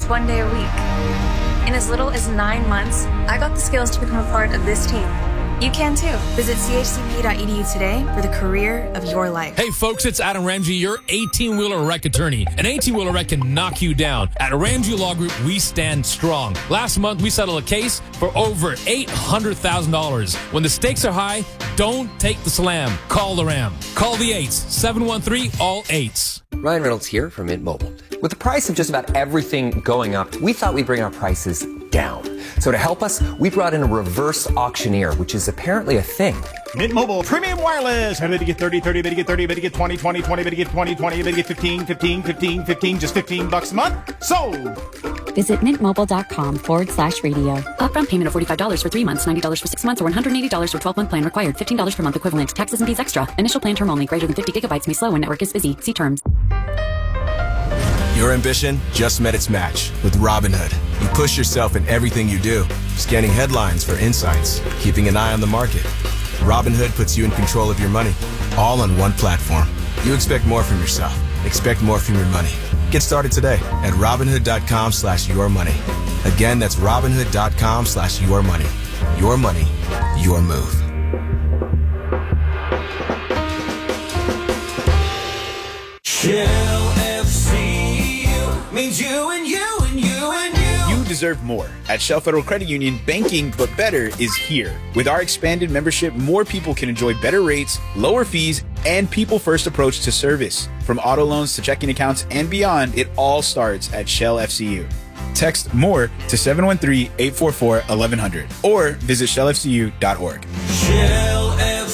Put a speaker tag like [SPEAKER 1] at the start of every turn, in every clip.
[SPEAKER 1] just 1 day a week. In as little as 9 months, I got the skills to become a part of this team. You can too. Visit chcp.edu today for the career of your life.
[SPEAKER 2] Hey folks, it's Adam Ramsey, your 18-wheeler wreck attorney. An 18-wheeler wreck can knock you down. At Ramsey Law Group, we stand strong. Last month, we settled a case for over $800,000. When the stakes are high, don't take the slam. Call the Ram. Call the 8s, 713-ALL-8s.
[SPEAKER 3] Ryan Reynolds here from Mint Mobile. With the price of just about everything going up, we thought we'd bring our prices down. So to help us, we brought in a reverse auctioneer, which is apparently a thing.
[SPEAKER 4] Mint Mobile Premium Wireless. How did you get 30, 30, bid you get 30, bid you get 20, 20, 20, bid you get 20, 20, bid you get 15, 15, 15, 15, just $15 a month? Sold!
[SPEAKER 5] Visit mintmobile.com/radio. Upfront payment of $45 for 3 months, $90 for 6 months, or $180 for 12-month plan required. $15 per month equivalent. Taxes and fees extra. Initial plan term only. Greater than 50 gigabytes may slow when network is busy. See terms.
[SPEAKER 6] Your ambition just met its match with Robinhood. You push yourself in everything you do, scanning headlines for insights, keeping an eye on the market. Robinhood puts you in control of your money, all on one platform. You expect more from yourself. Expect more from your money. Get started today at Robinhood.com/yourmoney. Again, that's Robinhood.com/yourmoney. Your money, your move.
[SPEAKER 7] Shell FC means you and you and you and you.
[SPEAKER 8] You deserve more. At Shell Federal Credit Union, banking but better is here. With our expanded membership, more people can enjoy better rates, lower fees, and people-first approach to service. From auto loans to checking accounts and beyond, it all starts at Shell FCU. Text MORE to 713-844-1100 or visit shellfcu.org.
[SPEAKER 7] Shell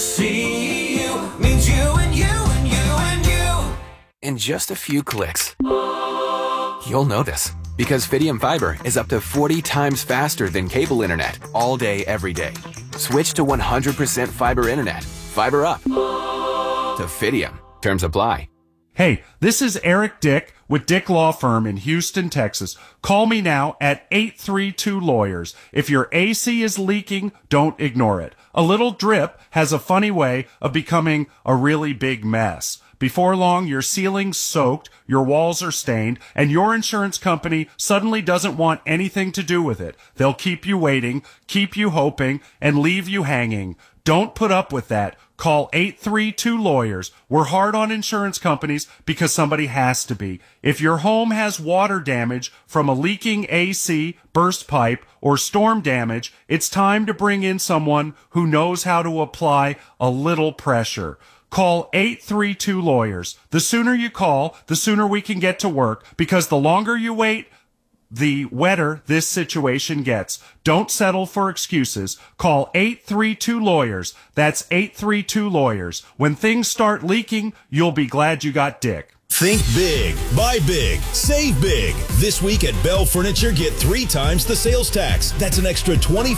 [SPEAKER 7] FCU means you and you and you and you.
[SPEAKER 9] In just a few clicks, you'll notice. Because Fidium Fiber is up to 40 times faster than cable internet all day, every day. Switch to 100% fiber internet. Fiber up to Fidium. Terms apply.
[SPEAKER 10] Hey, this is Eric Dick with Dick Law Firm in Houston, Texas. Call me now at 832-LAWYERS. If your AC is leaking, don't ignore it. A little drip has a funny way of becoming a really big mess. Before long, your ceiling's soaked, your walls are stained, and your insurance company suddenly doesn't want anything to do with it. They'll keep you waiting, keep you hoping, and leave you hanging. Don't put up with that. Call 832-LAWYERS. We're hard on insurance companies because somebody has to be. If your home has water damage from a leaking AC, burst pipe, or storm damage, it's time to bring in someone who knows how to apply a little pressure. Call 832-LAWYERS. The sooner you call, the sooner we can get to work, because the longer you wait, the wetter this situation gets. Don't settle for excuses. Call 832-LAWYERS. That's 832-LAWYERS. When things start leaking, you'll be glad you got Dick.
[SPEAKER 11] Think big, buy big, save big. This week at Bell Furniture, get 3 times the sales tax. That's an extra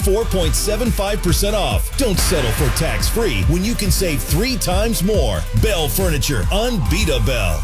[SPEAKER 11] 24.75% off. Don't settle for tax-free when you can save 3 times more. Bell Furniture, unbeatable.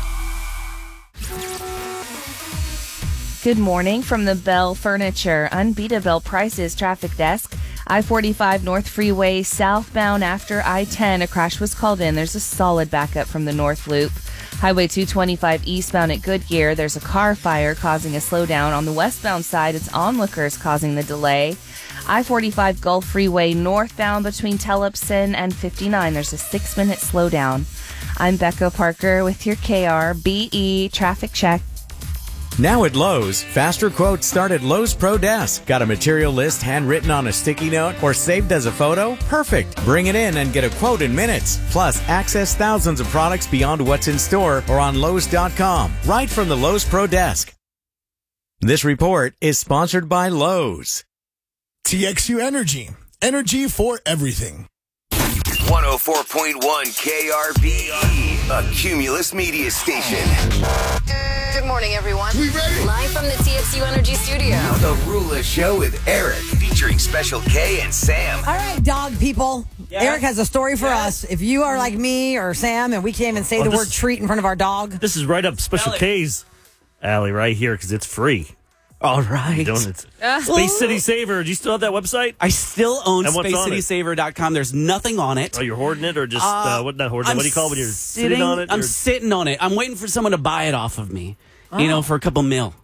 [SPEAKER 12] Good morning from the Bell Furniture Unbeatable Prices Traffic Desk. I-45 North Freeway southbound after I-10. A crash was called in. There's a solid backup from the North Loop. Highway 225 eastbound at Goodyear. There's a car fire causing a slowdown. On the westbound side, it's onlookers causing the delay. I-45 Gulf Freeway northbound between Tellupson and 59. There's a 6-minute slowdown. I'm Becca Parker with your KRBE Traffic Check.
[SPEAKER 13] Now at Lowe's, faster quotes start at Lowe's Pro Desk. Got a material list handwritten on a sticky note or saved as a photo? Perfect. Bring it in and get a quote in minutes. Plus, access thousands of products beyond what's in store or on Lowe's.com. Right from the Lowe's Pro Desk. This report is sponsored by Lowe's.
[SPEAKER 11] TXU Energy. Energy for everything.
[SPEAKER 14] 104.1 KRBE, a Cumulus media station.
[SPEAKER 15] Good morning, everyone.
[SPEAKER 11] We ready?
[SPEAKER 15] Live from the TXU Energy Studio.
[SPEAKER 14] The Rula Show with Eric, featuring Special K and Sam.
[SPEAKER 16] All right, dog people. Yes. Eric has a story for us. If you are like me or Sam and we can't even say the word treat in front of our dog.
[SPEAKER 17] This is right up Special K's alley right here because it's free.
[SPEAKER 18] All right.
[SPEAKER 17] Space City Saver. Do you still have that website?
[SPEAKER 18] I still own SpaceCitySaver.com. There's nothing on it.
[SPEAKER 17] Oh, you're hoarding it or just, not hoarding it? What do you call it when you're sitting on it?
[SPEAKER 18] I'm sitting on it. I'm waiting for someone to buy it off of me. You know, for a couple mil.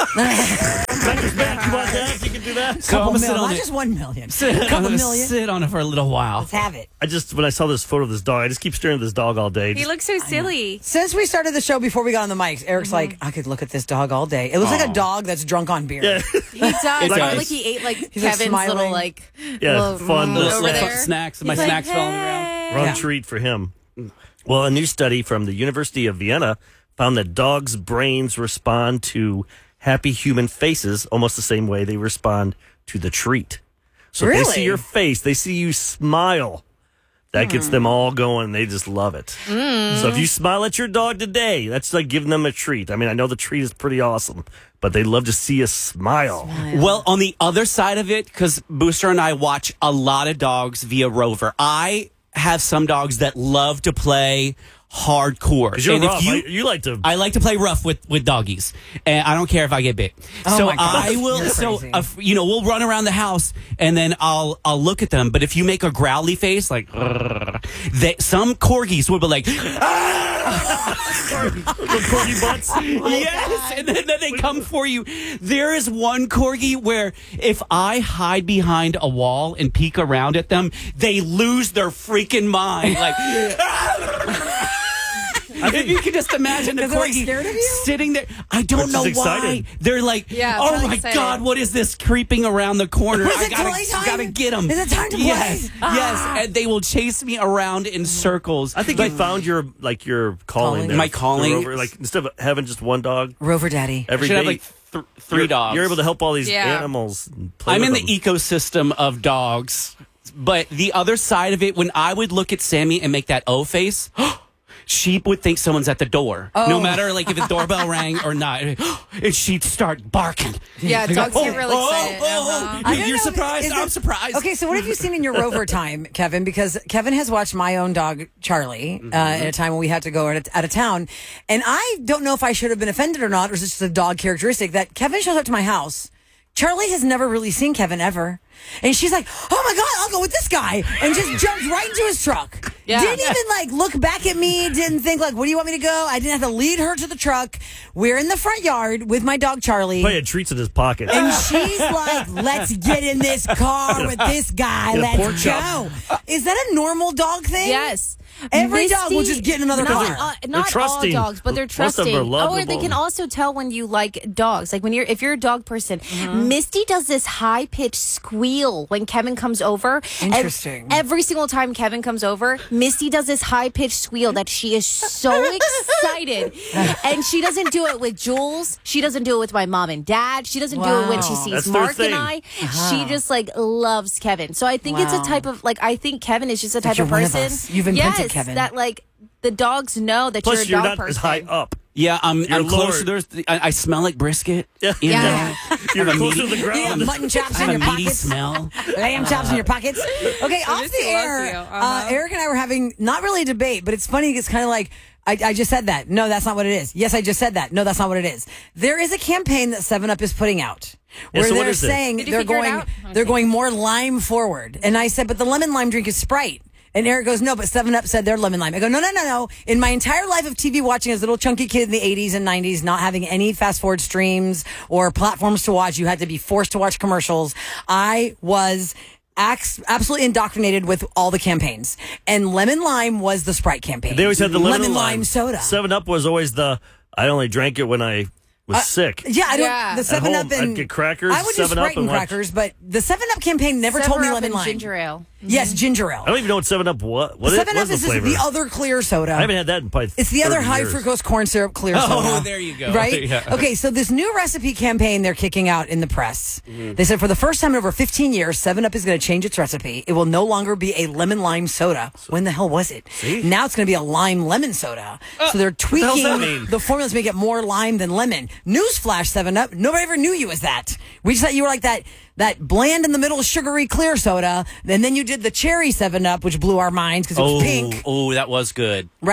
[SPEAKER 17] You want that? You can do that.
[SPEAKER 18] So I'm gonna sit on
[SPEAKER 16] not
[SPEAKER 18] it.
[SPEAKER 16] just 1 million.
[SPEAKER 18] I'm
[SPEAKER 16] couple
[SPEAKER 18] gonna
[SPEAKER 16] million.
[SPEAKER 18] sit on it for a little while.
[SPEAKER 16] Let's have it.
[SPEAKER 17] When I saw this photo of this dog, I just keep staring at this dog all day.
[SPEAKER 1] He looks so silly.
[SPEAKER 16] Since we started the show before we got on the mics, Eric's like, I could look at this dog all day. It looks like a dog that's drunk on beer.
[SPEAKER 17] Yeah.
[SPEAKER 1] He does.
[SPEAKER 18] It
[SPEAKER 1] Or
[SPEAKER 18] does.
[SPEAKER 1] like he ate like
[SPEAKER 16] He's, like,
[SPEAKER 1] Kevin's
[SPEAKER 16] smiling.
[SPEAKER 1] little like
[SPEAKER 17] Yeah, fun
[SPEAKER 18] Little
[SPEAKER 1] over
[SPEAKER 18] fun
[SPEAKER 1] there.
[SPEAKER 18] snacks.
[SPEAKER 1] He's
[SPEAKER 18] My
[SPEAKER 1] like,
[SPEAKER 18] snacks fell on the ground.
[SPEAKER 17] Wrong
[SPEAKER 16] Yeah.
[SPEAKER 17] treat for him. Well, a new study from the University of Vienna found that dogs' brains respond to happy human faces almost the same way they respond to the treat. So if they see your face, they see you smile. That gets them all going. They just love it. So if you smile at your dog today, that's like giving them a treat. I mean, I know the treat is pretty awesome, but they love to see us smile.
[SPEAKER 18] Well, on the other side of it, because Booster and I watch a lot of dogs via Rover, I have some dogs that love to play hardcore.
[SPEAKER 17] 'Cause you're
[SPEAKER 18] And
[SPEAKER 17] rough.
[SPEAKER 18] if
[SPEAKER 17] You like to.
[SPEAKER 18] I like to play rough with doggies, and I don't care if I get bit. So
[SPEAKER 16] my gosh,
[SPEAKER 18] I will.
[SPEAKER 16] you're
[SPEAKER 18] So
[SPEAKER 16] crazy.
[SPEAKER 18] we'll run around the house, and then I'll look at them. But if you make a growly face, like some corgis will be like,
[SPEAKER 17] corgi butts.
[SPEAKER 18] yes, and then they come for you. There is one corgi where if I hide behind a wall and peek around at them, they lose their freaking mind. Like. If you can just imagine the
[SPEAKER 16] Because they're, like,
[SPEAKER 18] corgi
[SPEAKER 16] scared of you?
[SPEAKER 18] sitting there. I don't know
[SPEAKER 17] just
[SPEAKER 18] why.
[SPEAKER 17] excited.
[SPEAKER 18] They're like,
[SPEAKER 1] Yeah,
[SPEAKER 18] oh
[SPEAKER 1] really
[SPEAKER 18] my
[SPEAKER 1] excited.
[SPEAKER 18] God, what is this creeping around the corner?
[SPEAKER 16] Is
[SPEAKER 18] I
[SPEAKER 16] it toy time?
[SPEAKER 18] gotta get them.
[SPEAKER 16] Is it time to play?
[SPEAKER 18] Yes, yes. And they will chase me around in circles.
[SPEAKER 17] I think you found your calling.
[SPEAKER 16] Calling?
[SPEAKER 17] There.
[SPEAKER 18] My calling?
[SPEAKER 17] Rover, like instead of having just one dog
[SPEAKER 16] Rover Daddy.
[SPEAKER 17] every
[SPEAKER 18] should
[SPEAKER 17] day,
[SPEAKER 18] have like three dogs.
[SPEAKER 17] You're able to help all these
[SPEAKER 1] Yeah.
[SPEAKER 17] animals. And play
[SPEAKER 18] I'm
[SPEAKER 17] with
[SPEAKER 18] in
[SPEAKER 17] them.
[SPEAKER 18] the ecosystem of dogs. But the other side of it, when I would look at Sammy and make that O face, she would think someone's at the door. No matter like if the doorbell rang or not. And she'd start barking.
[SPEAKER 1] Yeah, dogs get really excited.
[SPEAKER 16] I don't
[SPEAKER 18] You're
[SPEAKER 16] know,
[SPEAKER 18] surprised?
[SPEAKER 16] is
[SPEAKER 18] I'm
[SPEAKER 16] it-
[SPEAKER 18] surprised.
[SPEAKER 16] Okay, so what have you seen in your Rover time, Kevin? Because Kevin has watched my own dog, Charlie, at a time when we had to go out of town. And I don't know if I should have been offended or not, or is this just a dog characteristic that Kevin shows up to my house. Charlie has never really seen Kevin ever. And she's like, oh my God, I'll go with this guy. And just jumps right into his truck.
[SPEAKER 1] Yeah.
[SPEAKER 16] Didn't even look back at me. Didn't think what do you want me to go? I didn't have to lead her to the truck. We're in the front yard with my dog, Charlie.
[SPEAKER 17] He had treats in his pocket.
[SPEAKER 16] And she's like, let's get in this car with this guy.
[SPEAKER 17] Get a pork
[SPEAKER 16] Let's go.
[SPEAKER 17] chop.
[SPEAKER 16] Is that a normal dog thing?
[SPEAKER 1] Yes.
[SPEAKER 16] Every dog will just get in another
[SPEAKER 1] not,
[SPEAKER 16] car.
[SPEAKER 1] Not all
[SPEAKER 17] trusting.
[SPEAKER 1] dogs, but they're
[SPEAKER 17] Most of them
[SPEAKER 1] trusting.
[SPEAKER 17] are
[SPEAKER 1] Or
[SPEAKER 17] lovable.
[SPEAKER 1] they can also tell when you like dogs. Like if you're a dog person,
[SPEAKER 16] Mm-hmm.
[SPEAKER 1] Misty does this high pitched squeal when Kevin comes over.
[SPEAKER 16] Interesting.
[SPEAKER 1] Every single time Kevin comes over, Misty does this high pitched squeal that she is so excited. And she doesn't do it with Jules. She doesn't do it with my mom and dad. She doesn't do it when she
[SPEAKER 16] Wow.
[SPEAKER 1] sees
[SPEAKER 17] That's their
[SPEAKER 1] Mark
[SPEAKER 17] thing.
[SPEAKER 1] and I. She just loves Kevin. So I think it's a
[SPEAKER 16] Wow.
[SPEAKER 1] type of I think Kevin is just a type
[SPEAKER 16] you're
[SPEAKER 1] of
[SPEAKER 16] one of
[SPEAKER 1] person.
[SPEAKER 16] us. You've invented
[SPEAKER 1] yes,
[SPEAKER 16] Kevin.
[SPEAKER 1] that the dogs know that
[SPEAKER 17] Plus,
[SPEAKER 1] you're
[SPEAKER 17] you're
[SPEAKER 1] a dog
[SPEAKER 17] not
[SPEAKER 1] person.
[SPEAKER 17] as high up.
[SPEAKER 18] Yeah, I'm closer.
[SPEAKER 17] lower.
[SPEAKER 18] I smell like brisket.
[SPEAKER 17] Yeah.
[SPEAKER 18] You know?
[SPEAKER 1] Yeah.
[SPEAKER 17] You're
[SPEAKER 18] I have a
[SPEAKER 17] closer to
[SPEAKER 18] meaty-
[SPEAKER 17] the
[SPEAKER 16] You
[SPEAKER 17] ground.
[SPEAKER 16] got mutton chops
[SPEAKER 18] I
[SPEAKER 16] in
[SPEAKER 18] have
[SPEAKER 16] your
[SPEAKER 18] a meaty
[SPEAKER 16] pockets.
[SPEAKER 18] smell.
[SPEAKER 16] Lamb chops in your pockets. Okay, off
[SPEAKER 1] Misty
[SPEAKER 16] the
[SPEAKER 1] loves
[SPEAKER 16] air,
[SPEAKER 1] you. Uh-huh.
[SPEAKER 16] Eric and I were having not really a debate, but it's funny. It's kind of like I just said that. No, that's not what it is. Yes, I just said that. No, that's not what it is. There is a campaign that 7-Up is putting out
[SPEAKER 17] Yeah,
[SPEAKER 16] where
[SPEAKER 17] so what
[SPEAKER 16] they're
[SPEAKER 17] is it?
[SPEAKER 16] saying
[SPEAKER 1] Did you
[SPEAKER 16] they're
[SPEAKER 1] figure it
[SPEAKER 16] going
[SPEAKER 1] out?
[SPEAKER 16] they're
[SPEAKER 1] Okay.
[SPEAKER 16] going more lime forward. And I said, but the lemon lime drink is Sprite. And Eric goes, no, but 7-Up said they're lemon lime. I go, no. In my entire life of TV watching as a little chunky kid in the 80s and 90s, not having any fast forward streams or platforms to watch, you had to be forced to watch commercials. I was absolutely indoctrinated with all the campaigns. And lemon lime was the Sprite campaign.
[SPEAKER 17] They always had the lemon
[SPEAKER 16] lime soda.
[SPEAKER 17] 7-Up was always I only drank it when I was sick.
[SPEAKER 16] Yeah, I don't.
[SPEAKER 1] Yeah.
[SPEAKER 16] The
[SPEAKER 17] At
[SPEAKER 16] 7-Up
[SPEAKER 17] home,
[SPEAKER 16] and
[SPEAKER 17] I'd get crackers,
[SPEAKER 16] I would do
[SPEAKER 17] 7-Up
[SPEAKER 16] Sprite and
[SPEAKER 17] and watch-
[SPEAKER 16] crackers, but the 7-Up campaign never told me
[SPEAKER 1] 7-Up
[SPEAKER 16] lemon
[SPEAKER 1] and
[SPEAKER 16] lime.
[SPEAKER 1] ginger ale.
[SPEAKER 16] Yes, ginger ale.
[SPEAKER 17] I don't even know what 7-Up what. What
[SPEAKER 16] 7-Up
[SPEAKER 17] was
[SPEAKER 16] is
[SPEAKER 17] the flavor?
[SPEAKER 16] the other clear soda.
[SPEAKER 17] I haven't had that in probably
[SPEAKER 16] It's the other
[SPEAKER 17] 30
[SPEAKER 16] high
[SPEAKER 17] years.
[SPEAKER 16] fructose corn syrup clear soda.
[SPEAKER 18] Oh, there you go.
[SPEAKER 16] Right?
[SPEAKER 18] Yeah.
[SPEAKER 16] Okay, so this new recipe campaign they're kicking out in the press.
[SPEAKER 17] Mm-hmm.
[SPEAKER 16] They said for the first time in over 15 years, 7-Up is going to change its recipe. It will no longer be a lemon lime soda. When the hell was it? Now it's going to be a lime lemon soda. So they're
[SPEAKER 17] the hell's
[SPEAKER 16] tweaking
[SPEAKER 17] that mean?
[SPEAKER 16] the formulas to make it more lime than lemon. Newsflash, 7-Up. Nobody ever knew you as that. We just thought you were like that bland in the middle sugary clear soda. And then you did the cherry 7-Up, which blew our minds because it was pink.
[SPEAKER 18] Oh, that was good.
[SPEAKER 16] Right?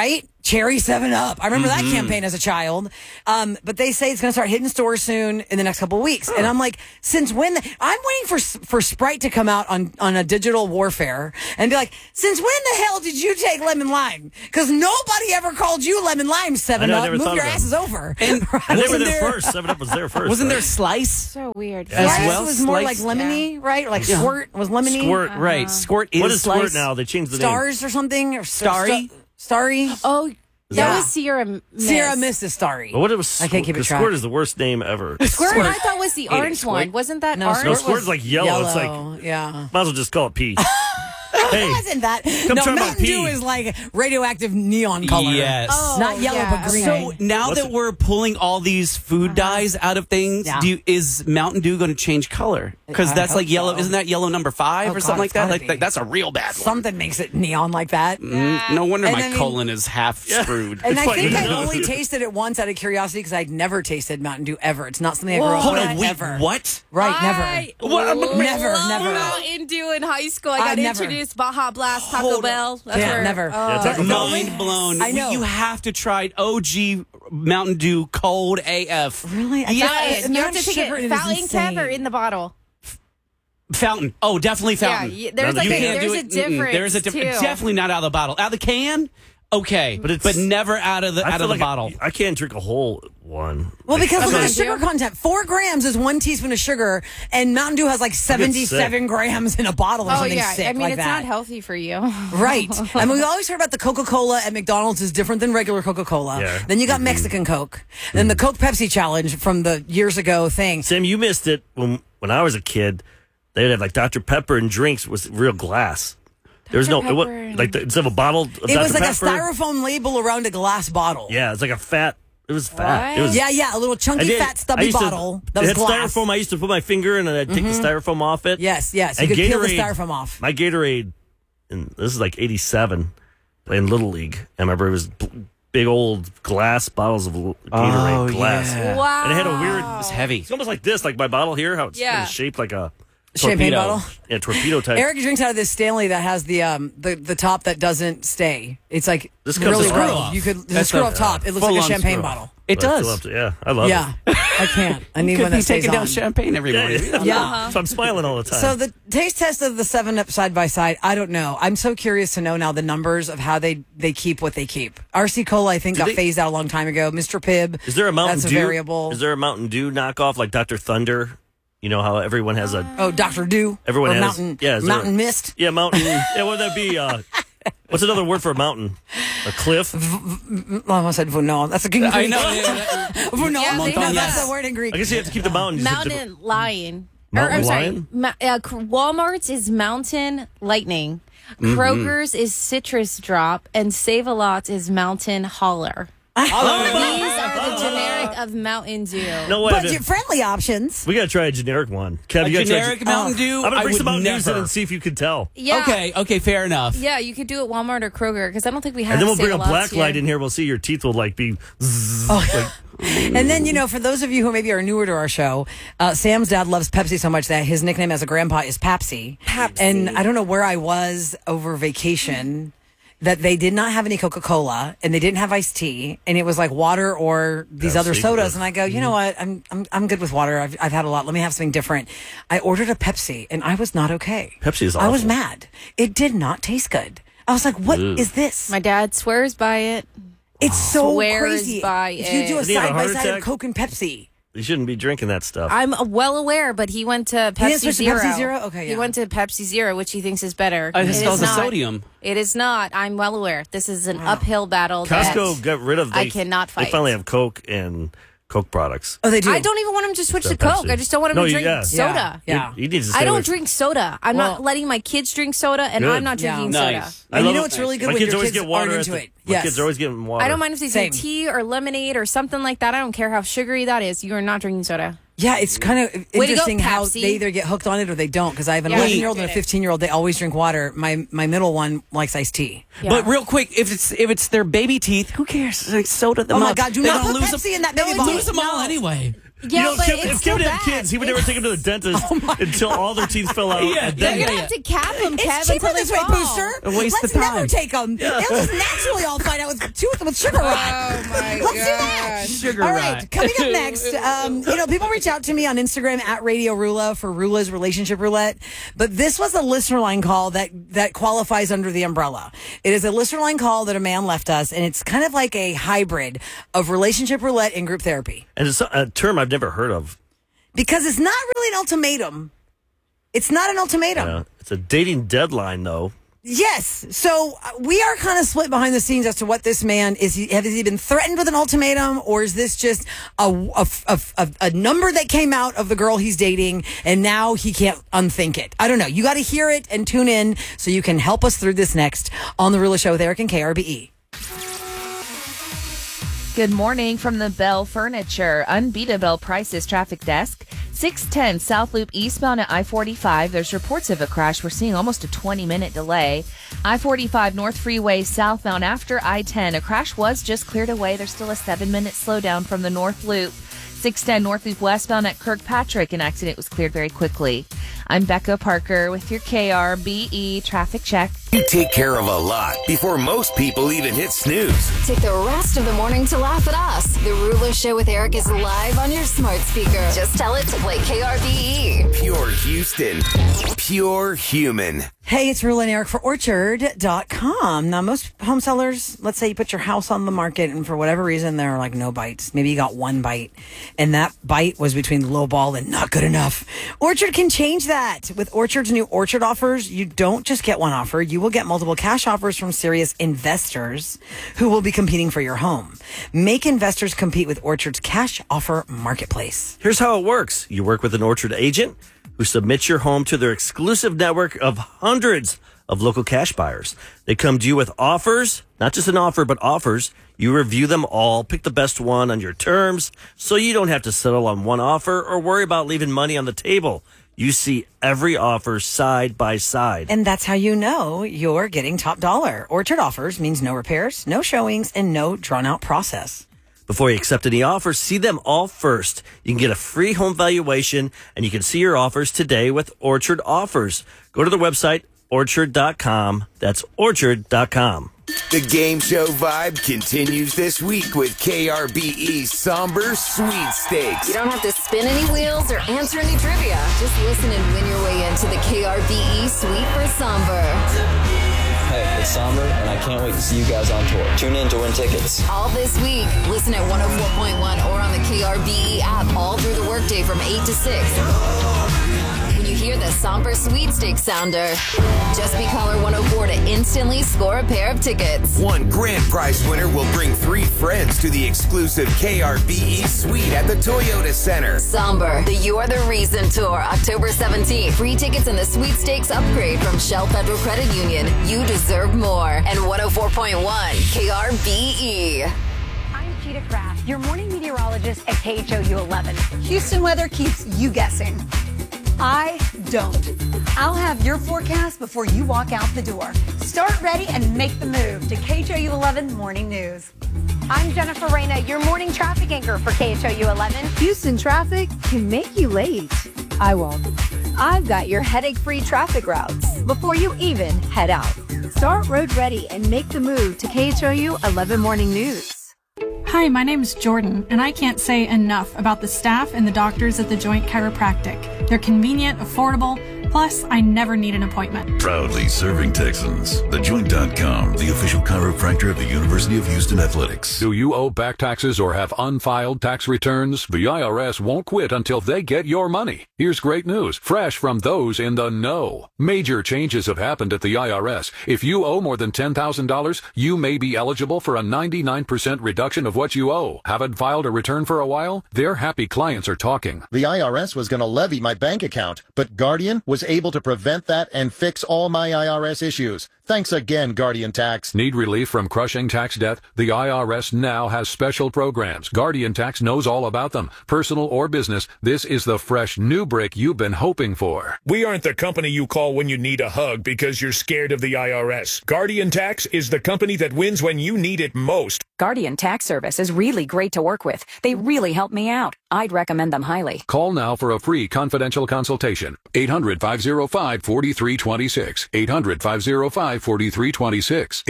[SPEAKER 16] Cherry 7-Up. I remember that campaign as a child. But they say it's going to start hitting stores soon in the next couple of weeks. And I'm like, since when? I'm waiting for Sprite to come out on a digital warfare and be like, since when the hell did you take lemon lime? Because nobody ever called you lemon lime 7-Up. Move your asses over.
[SPEAKER 17] And they were there first. 7-Up was there first.
[SPEAKER 18] Wasn't there Slice?
[SPEAKER 1] So weird.
[SPEAKER 16] Slice was more like lemony, right? Like Squirt was lemony.
[SPEAKER 18] Squirt, right. Squirt is
[SPEAKER 17] What is
[SPEAKER 18] Slice.
[SPEAKER 17] Squirt now? They changed the name.
[SPEAKER 16] Stars or something? Or
[SPEAKER 18] Starry?
[SPEAKER 16] Starry?
[SPEAKER 1] Oh, that was Sierra Mist.
[SPEAKER 16] Sierra Mist is Starry.
[SPEAKER 17] Well, what it was?
[SPEAKER 16] I can't keep it track.
[SPEAKER 17] Squirt is the worst name ever.
[SPEAKER 1] Squirt, I thought was the orange one. Wasn't that orange?
[SPEAKER 17] No, Squirt's like yellow. It's like,
[SPEAKER 16] yeah.
[SPEAKER 17] might as well just call it pee. Hey,
[SPEAKER 16] wasn't that?
[SPEAKER 17] come
[SPEAKER 16] No,
[SPEAKER 17] try my
[SPEAKER 16] Mountain Dew
[SPEAKER 17] pee.
[SPEAKER 16] is like radioactive neon color.
[SPEAKER 18] Yes.
[SPEAKER 16] Not yellow, but green.
[SPEAKER 18] So now that we're pulling all these food dyes out of things, is Mountain Dew going to change color? Because
[SPEAKER 16] I
[SPEAKER 18] that's
[SPEAKER 16] hope
[SPEAKER 18] like yellow.
[SPEAKER 16] so.
[SPEAKER 18] Isn't that yellow number 5 or
[SPEAKER 16] God,
[SPEAKER 18] something like
[SPEAKER 16] it's
[SPEAKER 18] that?
[SPEAKER 16] gotta
[SPEAKER 18] Like that's a real bad one.
[SPEAKER 16] Something makes it neon like that.
[SPEAKER 18] No wonder
[SPEAKER 16] And
[SPEAKER 18] my
[SPEAKER 16] I mean-
[SPEAKER 18] colon is half screwed.
[SPEAKER 16] And I think I only tasted it once out of curiosity because I'd never tasted Mountain Dew ever. It's not something I grew up
[SPEAKER 18] Hold
[SPEAKER 16] with
[SPEAKER 18] on, wait,
[SPEAKER 16] ever.
[SPEAKER 18] what?
[SPEAKER 16] Right,
[SPEAKER 1] I
[SPEAKER 16] never. Never.
[SPEAKER 1] Mountain Dew in high school. I got
[SPEAKER 16] never.
[SPEAKER 1] introduced Baja Blast, Taco Bell. That's where,
[SPEAKER 16] never.
[SPEAKER 18] Mind blown.
[SPEAKER 16] I know.
[SPEAKER 18] You have to try OG Mountain Dew cold AF.
[SPEAKER 16] Really?
[SPEAKER 18] Yes.
[SPEAKER 1] You have to take it fountain cap or in the bottle.
[SPEAKER 18] Fountain. Oh, definitely fountain.
[SPEAKER 1] Yeah, there's like there's a difference.
[SPEAKER 18] There's a difference.
[SPEAKER 1] too.
[SPEAKER 18] Definitely not out of the bottle. Out of the can, okay, but never out of the bottle.
[SPEAKER 17] I can't drink a whole one.
[SPEAKER 16] Well, because look at the
[SPEAKER 1] Mountain
[SPEAKER 16] sugar
[SPEAKER 1] Dew?
[SPEAKER 16] content. 4 grams is 1 teaspoon of sugar, and Mountain Dew has like 77 grams in a bottle or
[SPEAKER 1] Oh
[SPEAKER 16] something
[SPEAKER 1] yeah,
[SPEAKER 16] sick
[SPEAKER 1] I mean
[SPEAKER 16] like
[SPEAKER 1] it's
[SPEAKER 16] that.
[SPEAKER 1] not healthy for you.
[SPEAKER 16] Right. I mean, we always heard about the Coca-Cola at McDonald's is different than regular Coca-Cola.
[SPEAKER 17] Yeah.
[SPEAKER 16] Then you got Mexican Coke. Then the Coke Pepsi challenge from the years ago thing.
[SPEAKER 17] Sam, you missed it when I was a kid. They'd have like Dr. Pepper and drinks was real glass. There was no instead of a bottle of
[SPEAKER 16] It
[SPEAKER 17] Dr.
[SPEAKER 16] was like
[SPEAKER 17] Pepper,
[SPEAKER 16] a styrofoam label around a glass bottle.
[SPEAKER 17] Yeah, it's like a fat. It was fat. It was,
[SPEAKER 16] Yeah, a little chunky, fat, stubby bottle that was
[SPEAKER 17] it had
[SPEAKER 16] glass.
[SPEAKER 17] styrofoam. I used to put my finger in and I'd take the styrofoam off it.
[SPEAKER 16] Yes. You
[SPEAKER 17] And
[SPEAKER 16] could peel the
[SPEAKER 17] Gatorade-
[SPEAKER 16] styrofoam off.
[SPEAKER 17] My Gatorade, and this is like '87, playing Little League. I remember it was big old glass bottles of Gatorade glass.
[SPEAKER 18] yeah.
[SPEAKER 1] Wow.
[SPEAKER 17] And it had a weird.
[SPEAKER 18] It's heavy.
[SPEAKER 17] It's almost like this, like my bottle here. How it's
[SPEAKER 1] Yeah.
[SPEAKER 17] shaped like a
[SPEAKER 16] Champagne
[SPEAKER 17] torpedo.
[SPEAKER 16] bottle?
[SPEAKER 17] Yeah, torpedo type.
[SPEAKER 16] Eric drinks out of this Stanley that has the top that doesn't stay. It's like
[SPEAKER 17] This comes
[SPEAKER 16] really
[SPEAKER 17] with screw
[SPEAKER 16] rough.
[SPEAKER 18] off.
[SPEAKER 16] You could the
[SPEAKER 18] That's
[SPEAKER 16] screw
[SPEAKER 18] a-
[SPEAKER 16] up top. It looks like
[SPEAKER 18] full
[SPEAKER 16] a
[SPEAKER 18] on
[SPEAKER 16] champagne
[SPEAKER 18] screw.
[SPEAKER 16] bottle.
[SPEAKER 18] It
[SPEAKER 17] But I
[SPEAKER 18] does.
[SPEAKER 17] still have to- I love
[SPEAKER 16] Yeah, I can't. I need
[SPEAKER 18] Could
[SPEAKER 16] one
[SPEAKER 18] be
[SPEAKER 16] that stays
[SPEAKER 18] taking down
[SPEAKER 16] on.
[SPEAKER 18] champagne every morning.
[SPEAKER 16] Yeah.
[SPEAKER 17] So I'm smiling all the time.
[SPEAKER 16] So the taste test of the 7-Up side by side, I don't know. I'm so curious to know now the numbers of how they keep what they keep. RC Cola, I think, got phased out a long time ago. Mr. Pibb,
[SPEAKER 17] is there a Mountain
[SPEAKER 16] that's
[SPEAKER 17] Dew?
[SPEAKER 16] a variable.
[SPEAKER 17] Is there a Mountain Dew knockoff like Dr. Thunder? You know how everyone has a
[SPEAKER 16] Dr. Dew?
[SPEAKER 17] everyone
[SPEAKER 16] or
[SPEAKER 17] has
[SPEAKER 16] Mountain,
[SPEAKER 17] yeah, is there
[SPEAKER 16] Mountain Mist?
[SPEAKER 17] Yeah, mountain. Yeah, what would that be? What's another word for a mountain? A cliff?
[SPEAKER 16] I almost said Vuno. That's a good
[SPEAKER 18] I
[SPEAKER 16] Greek.
[SPEAKER 18] know.
[SPEAKER 16] Vuno.
[SPEAKER 1] Yeah, they
[SPEAKER 16] No,
[SPEAKER 1] have
[SPEAKER 16] that's
[SPEAKER 1] that.
[SPEAKER 16] the word in Greek.
[SPEAKER 17] I guess you have to keep the mountain.
[SPEAKER 1] Mountain Lion.
[SPEAKER 17] Mountain
[SPEAKER 1] I'm sorry.
[SPEAKER 17] Lion?
[SPEAKER 1] Walmart's is Mountain Lightning. Kroger's is Citrus Drop, and Save-A-Lot's is Mountain Holler. These are the generic of Mountain Dew.
[SPEAKER 17] No way.
[SPEAKER 16] Budget-friendly options.
[SPEAKER 17] We got to try a generic one. Kev,
[SPEAKER 18] A
[SPEAKER 17] you gotta try
[SPEAKER 18] generic Mountain Dew?
[SPEAKER 17] I'm going
[SPEAKER 18] I
[SPEAKER 17] to bring
[SPEAKER 18] would
[SPEAKER 17] some Mountain Dews in
[SPEAKER 18] never.
[SPEAKER 17] and see if you can tell.
[SPEAKER 1] Yeah.
[SPEAKER 18] Okay, fair enough.
[SPEAKER 1] Yeah, you could do it Walmart or Kroger because I don't think we have.
[SPEAKER 17] And then we'll bring a
[SPEAKER 1] Save-A-Lots
[SPEAKER 17] black light
[SPEAKER 1] here.
[SPEAKER 17] in here. We'll see your teeth will like be.
[SPEAKER 16] And then, for those of you who maybe are newer to our show, Sam's dad loves Pepsi so much that his nickname as a grandpa is Papsy. And I don't know where I was over vacation that they did not have any Coca-Cola and they didn't have iced tea and it was like water or these other
[SPEAKER 17] Pepsi,
[SPEAKER 16] sodas.
[SPEAKER 17] good.
[SPEAKER 16] And I go, you know what? I'm good with water. I've had a lot. Let me have something different. I ordered a Pepsi and I was not okay.
[SPEAKER 17] Pepsi is
[SPEAKER 16] I was
[SPEAKER 17] awful.
[SPEAKER 16] mad. It did not taste good. I was like, what is this?
[SPEAKER 1] My dad swears by it.
[SPEAKER 16] It's so
[SPEAKER 1] Swears
[SPEAKER 16] crazy.
[SPEAKER 1] by
[SPEAKER 16] If you do a
[SPEAKER 17] Does he have a
[SPEAKER 16] side by
[SPEAKER 17] heart
[SPEAKER 16] side of
[SPEAKER 17] attack?
[SPEAKER 16] Coke and Pepsi.
[SPEAKER 17] You shouldn't be drinking that stuff.
[SPEAKER 1] I'm well aware, but he went to
[SPEAKER 16] didn't
[SPEAKER 1] Pepsi
[SPEAKER 16] switch to
[SPEAKER 1] Zero.
[SPEAKER 16] Pepsi Zero? Okay,
[SPEAKER 1] He
[SPEAKER 16] yeah.
[SPEAKER 1] went to Pepsi Zero, which he thinks is better.
[SPEAKER 18] It
[SPEAKER 1] is
[SPEAKER 18] still has the
[SPEAKER 1] not.
[SPEAKER 18] sodium.
[SPEAKER 1] It is not. I'm well aware. This is an uphill battle.
[SPEAKER 17] Costco
[SPEAKER 1] that
[SPEAKER 17] got rid of.
[SPEAKER 1] I cannot fight.
[SPEAKER 17] They finally have Coke and Coke products.
[SPEAKER 16] Oh, they do.
[SPEAKER 1] I don't even want him to switch to
[SPEAKER 17] Instead of
[SPEAKER 1] Coke.
[SPEAKER 17] Pepsi.
[SPEAKER 1] I just don't want him
[SPEAKER 17] No,
[SPEAKER 1] to drink
[SPEAKER 17] yeah.
[SPEAKER 1] soda.
[SPEAKER 16] Yeah.
[SPEAKER 17] He needs to stay
[SPEAKER 1] I
[SPEAKER 17] away
[SPEAKER 1] don't
[SPEAKER 17] from-
[SPEAKER 1] drink soda. I'm not letting my kids drink soda, and
[SPEAKER 17] Good.
[SPEAKER 1] I'm not drinking soda.
[SPEAKER 18] Nice.
[SPEAKER 17] I
[SPEAKER 16] And you
[SPEAKER 17] love
[SPEAKER 16] know
[SPEAKER 17] it.
[SPEAKER 16] what's really good
[SPEAKER 17] My
[SPEAKER 16] when
[SPEAKER 17] kids
[SPEAKER 16] your
[SPEAKER 17] always
[SPEAKER 16] kids
[SPEAKER 17] get water
[SPEAKER 16] aren't
[SPEAKER 17] at
[SPEAKER 16] into
[SPEAKER 17] the-
[SPEAKER 16] it.
[SPEAKER 17] My
[SPEAKER 16] Yes.
[SPEAKER 17] kids are always getting water.
[SPEAKER 1] I don't mind if they
[SPEAKER 16] Same.
[SPEAKER 1] do tea or lemonade or something like that. I don't care how sugary that is. You are not drinking soda.
[SPEAKER 16] Yeah, it's kind of
[SPEAKER 1] Way to go,
[SPEAKER 16] interesting how
[SPEAKER 1] Pepsi.
[SPEAKER 16] they either get hooked on it or they don't. Because I have an
[SPEAKER 1] Yeah.
[SPEAKER 16] 11-year-old and a 15-year-old. They always drink water. My middle one likes iced tea.
[SPEAKER 18] But real quick, if it's their baby teeth, who cares? Like soda them
[SPEAKER 16] Oh my
[SPEAKER 18] up.
[SPEAKER 16] God, do
[SPEAKER 18] They
[SPEAKER 16] not
[SPEAKER 18] don't
[SPEAKER 16] put
[SPEAKER 18] lose
[SPEAKER 16] Pepsi
[SPEAKER 18] them.
[SPEAKER 16] in that
[SPEAKER 18] They
[SPEAKER 16] baby
[SPEAKER 18] would
[SPEAKER 16] bottle.
[SPEAKER 18] lose them all
[SPEAKER 16] No.
[SPEAKER 18] anyway.
[SPEAKER 1] Yeah, but
[SPEAKER 17] if Kevin had kids, he would never take them to the dentist until all their teeth fell out.
[SPEAKER 1] You're going to have to cap them, Kev,
[SPEAKER 16] It's cheaper
[SPEAKER 1] until
[SPEAKER 16] this
[SPEAKER 1] they
[SPEAKER 16] way,
[SPEAKER 1] fall.
[SPEAKER 16] Booster.
[SPEAKER 18] A waste
[SPEAKER 16] Let's
[SPEAKER 18] of time.
[SPEAKER 16] never take them. They'll just naturally all find out with sugar rot.
[SPEAKER 19] Oh, my
[SPEAKER 16] Let's do that.
[SPEAKER 18] Sugar
[SPEAKER 16] All
[SPEAKER 18] rot.
[SPEAKER 16] right, coming up next, people reach out to me on Instagram at Radio Rula for Rula's Relationship Roulette. But this was a listener line call that qualifies under the umbrella. It is a listener line call that a man left us, and it's kind of like a hybrid of relationship roulette and group therapy.
[SPEAKER 17] And it's a term I've never heard of.
[SPEAKER 16] Because it's not really an ultimatum. It's not an ultimatum.
[SPEAKER 17] Yeah, it's a dating deadline, though.
[SPEAKER 16] Yes. So we are kind of split behind the scenes as to what this man is. Has he been threatened with an ultimatum, or is this just a number that came out of the girl he's dating, and now he can't unthink it? I don't know. You got to hear it and tune in so you can help us through this next on The Rula Show with Eric and KRBE.
[SPEAKER 12] Good morning from the Bell Furniture Unbeatable Prices Traffic Desk. 610 South Loop eastbound at I-45. There's reports of a crash. We're seeing almost a 20-minute delay. I-45 North Freeway southbound after I-10. A crash was just cleared away. There's still a 7-minute slowdown from the North Loop. 610 North Loop westbound at Kirkpatrick. An accident was cleared very quickly. I'm Becca Parker with your KRBE traffic check.
[SPEAKER 14] You take care of a lot before most people even hit snooze.
[SPEAKER 15] Take the rest of the morning to laugh at us. The Rula Show with Eric is live on your smart speaker. Just tell it to play KRBE.
[SPEAKER 14] Pure Houston. Pure human.
[SPEAKER 16] Hey, it's Rula and Eric for Orchard.com. Now, most home sellers, let's say you put your house on the market and for whatever reason, there are like no bites. Maybe you got one bite and that bite was between low ball and not good enough. Orchard can change that. With Orchard's new Orchard offers, you don't just get one offer. You will get multiple cash offers from serious investors who will be competing for your home. Make investors compete with Orchard's cash offer marketplace.
[SPEAKER 17] Here's how it works. You work with an Orchard agent who submits your home to their exclusive network of hundreds of local cash buyers. They come to you with offers, not just an offer, but offers. You review them all, pick the best one on your terms, so you don't have to settle on one offer or worry about leaving money on the table. You see every offer side by side.
[SPEAKER 16] And that's how you know you're getting top dollar. Orchard offers means no repairs, no showings, and no drawn-out process.
[SPEAKER 17] Before you accept any offers, see them all first. You can get a free home valuation, and you can see your offers today with Orchard Offers. Go to the website, Orchard.com. That's Orchard.com.
[SPEAKER 14] The game show vibe continues this week with KRBE's Somber Sweepstakes.
[SPEAKER 15] You don't have to spin any wheels or answer any trivia. Just listen and win your way into the KRBE Sweep for Somber.
[SPEAKER 20] Hey, it's Somber, and I can't wait to see you guys on tour. Tune in to win tickets.
[SPEAKER 15] All this week. Listen at 104.1 or on the KRBE app all through the workday from 8 to 6. When you hear the Somber Sweepstakes sounder, just be caller 104 to instantly score a pair of tickets.
[SPEAKER 14] One grand prize winner will bring 3 friends to the exclusive KRBE suite at the Toyota Center.
[SPEAKER 15] Somber, the You Are the Reason Tour, October 17th. Free tickets and the Sweepstakes upgrade from Shell Federal Credit Union. You deserve more. And 104.1 KRBE.
[SPEAKER 21] I'm Cheetah Craft, your morning meteorologist at KHOU 11. Houston weather keeps you guessing. I don't. I'll have your forecast before you walk out the door. Start ready and make the move to KHOU 11 Morning News. I'm Jennifer Reyna, your morning traffic anchor for KHOU 11. Houston traffic can make you late. I won't. I've got your headache-free traffic routes before you even head out. Start road ready and make the move to KHOU 11 Morning News.
[SPEAKER 22] Hi, my name is Jordan, and I can't say enough about the staff and the doctors at The Joint Chiropractic. They're convenient, affordable, plus I never need an appointment.
[SPEAKER 23] Proudly serving Texans. TheJoint.com, the official chiropractor of the University of Houston Athletics.
[SPEAKER 24] Do you owe back taxes or have unfiled tax returns? The IRS won't quit until they get your money. Here's great news, fresh from those in the know. Major changes have happened at the IRS. If you owe more than $10,000, you may be eligible for a 99% reduction of what you owe. Haven't filed a return for a while? Their happy clients are talking.
[SPEAKER 25] The IRS was going to levy my bank account, but Guardian was able to prevent that and fix all my IRS issues.
[SPEAKER 2] Thanks again, Guardian Tax.
[SPEAKER 24] Need relief from crushing tax debt? The IRS now has special programs. Guardian Tax knows all about them. Personal or business, this is the fresh new brick you've been hoping for.
[SPEAKER 3] We aren't the company you call when you need a hug because you're scared of the IRS. Guardian Tax is the company that wins when you need it most.
[SPEAKER 4] Guardian Tax Service is really great to work with. They really help me out. I'd recommend them highly.
[SPEAKER 24] Call now for a free confidential consultation. 800-505-4326. 800-505-4326.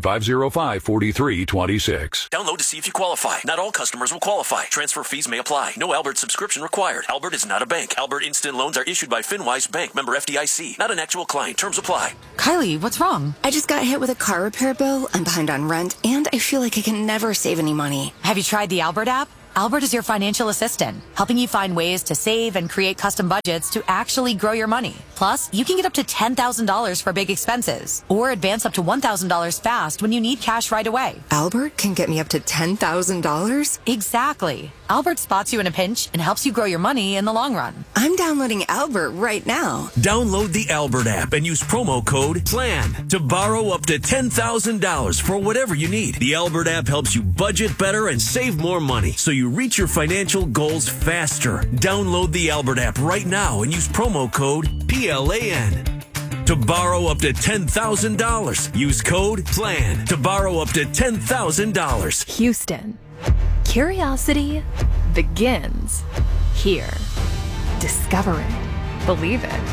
[SPEAKER 24] 800-505-4326.
[SPEAKER 19] Download to see if you qualify. Not all customers will qualify. Transfer fees may apply. No Albert subscription required. Albert is not a bank. Albert Instant Loans are issued by FinWise Bank, member FDIC. Not an actual client. Terms apply.
[SPEAKER 25] Kylie, what's wrong? I just got hit with a car repair bill. I'm behind on rent, and I feel like I can never save any money.
[SPEAKER 26] Have you tried the Albert app? Albert is your financial assistant, helping you find ways to save and create custom budgets to actually grow your money. Plus, you can get up to $10,000 for big expenses, or advance up to $1,000 fast when you need cash right away.
[SPEAKER 25] Albert can get me up to $10,000?
[SPEAKER 26] Exactly. Albert spots you in a pinch and helps you grow your money in the long run.
[SPEAKER 25] I'm downloading Albert right now.
[SPEAKER 19] Download the Albert app and use promo code PLAN to borrow up to $10,000 for whatever you need. The Albert app helps you budget better and save more money so you reach your financial goals faster. Download the Albert app right now and use promo code PLAN to borrow up to $10,000. Use code PLAN to borrow up to $10,000.
[SPEAKER 27] Houston. Curiosity begins here. Discover it. Believe it.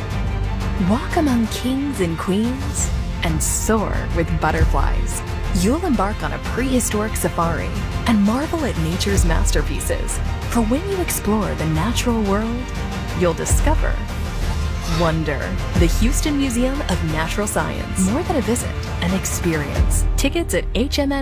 [SPEAKER 27] Walk among kings and queens and soar with butterflies. You'll embark on a prehistoric safari and marvel at nature's masterpieces. For when you explore the natural world, you'll discover wonder. The Houston Museum of Natural Science. More than a visit, an experience. Tickets at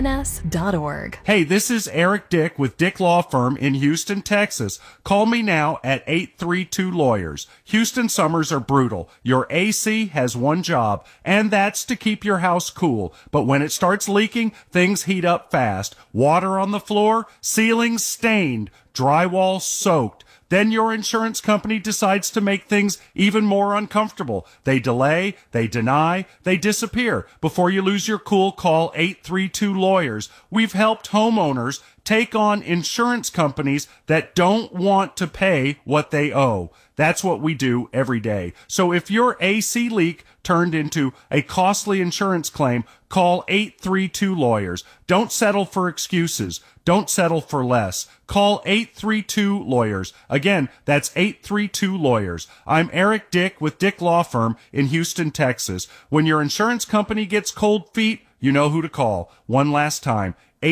[SPEAKER 27] hmns.org.
[SPEAKER 10] Hey, this is Eric Dick with Dick Law Firm in Houston, Texas. Call me now at 832-LAWYERS. Houston summers are brutal. Your AC has one job, and that's to keep your house cool. But when it starts leaking, things heat up fast. Water on the floor, ceilings stained, drywall soaked. Then your insurance company decides to make things even more uncomfortable. They delay, they deny, they disappear. Before you lose your cool, call 832-LAWYERS. We've helped homeowners take on insurance companies that don't want to pay what they owe. That's what we do every day. So if your AC leak turned into a costly insurance claim, call 832-LAWYERS. Don't settle for excuses. Don't settle for less. Call 832-LAWYERS. Again, that's 832-LAWYERS. I'm Eric Dick with Dick Law Firm in Houston, Texas. When your insurance company gets cold feet, you know who to call. One last time,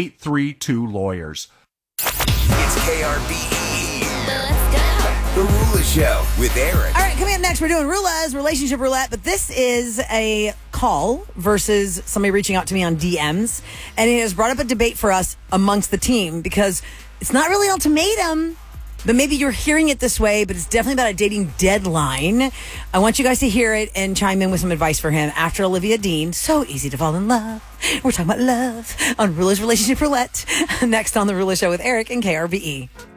[SPEAKER 10] 832-LAWYERS.
[SPEAKER 14] It's KRBE. Let's go. The Rula Show with Eric.
[SPEAKER 16] All right, coming up next, we're doing Rula's relationship roulette, but this is a call versus somebody reaching out to me on DMs, and it has brought up a debate for us amongst the team because it's not really an ultimatum, but maybe you're hearing it this way, but it's definitely about a dating deadline. I want you guys to hear it and chime in with some advice for him after Olivia Dean. So easy to fall in love. We're talking about love on Rula's relationship roulette. Next on the Rula Show with Eric and KRBE.